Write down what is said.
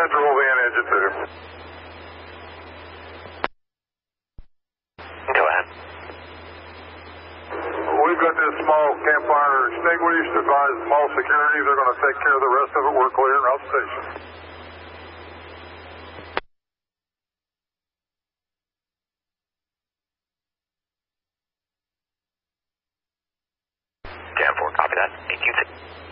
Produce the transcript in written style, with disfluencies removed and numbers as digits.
Central will be in engine 2. Go ahead. We've got this small campfire extinguished. Advise small security. They're going to take care of the rest of it. We're clear out station. Jam 4, copy that. 18.